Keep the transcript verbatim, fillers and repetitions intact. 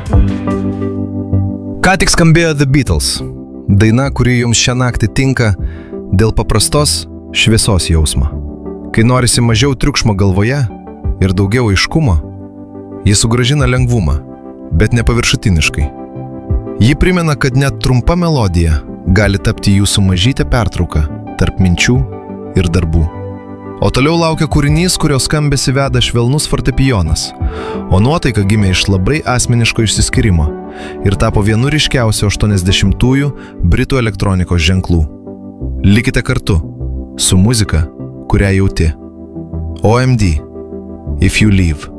Ką tik skambėjo The Beatles. Daina, kuri jums šią naktį tinka dėl paprastos šviesos jausmo. Kai norisi mažiau triukšmo galvoje ir daugiau aiškumo, ji sugrąžina lengvumą, bet nepaviršutiniškai. Ji primena, kad net trumpa melodija gali tapti jūsų mažytę pertrauką tarp minčių ir darbų. O toliau laukia kūrinys, kurio skambesį veda švelnus fortepijonas, o nuotaika gimė iš labai asmeniško išsiskyrimo ir tapo vienu ryškiausių aštuoniasdešimtųjų Britų elektronikos ženklų. Likite kartu su muzika, kurią jauti. O M D, If You Leave.